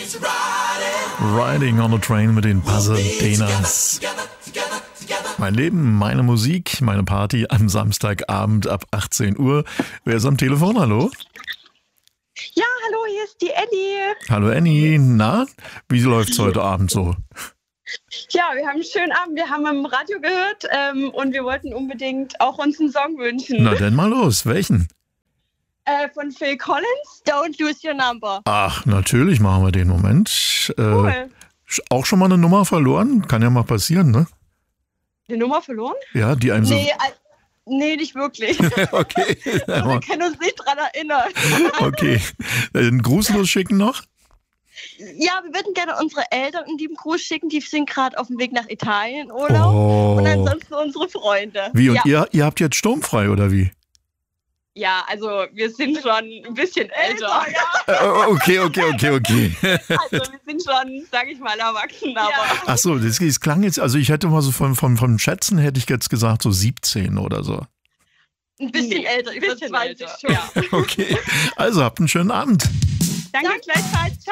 Riding on a Train mit den Pasadenas. Mein Leben, meine Musik, meine Party am Samstagabend ab 18 Uhr. Wer ist am Telefon? Hallo? Ja, hallo, hier ist die Annie. Hallo Annie. Na, wie läuft's heute Abend so? Ja, wir haben einen schönen Abend. Wir haben im Radio gehört und wir wollten unbedingt auch uns einen Song wünschen. Na dann mal los. Welchen? Von Phil Collins, Don't Lose Your Number. Ach, natürlich machen wir den. Moment. Cool. Auch schon mal eine Nummer verloren? Kann ja mal passieren, ne? Die Nummer verloren? Ja, die einem so... Nee, nicht wirklich. Okay. Wir können uns nicht dran erinnern. Okay. Einen Gruß losschicken noch? Ja, wir würden gerne unsere Eltern einen lieben Gruß schicken. Die sind gerade auf dem Weg nach Italien Urlaub. Oh. Und ansonsten unsere Freunde. Wie, und ja. ihr habt jetzt sturmfrei, oder wie? Ja, also wir sind schon ein bisschen älter. Okay. Also wir sind schon, sag ich mal, erwachsen. Aber Ach so, das klang jetzt, also ich hätte mal so vom Schätzen hätte ich jetzt gesagt so 17 oder so. ein bisschen älter, über 20 schon. Ja. Okay, also habt einen schönen Abend. Danke gleichfalls. Ciao.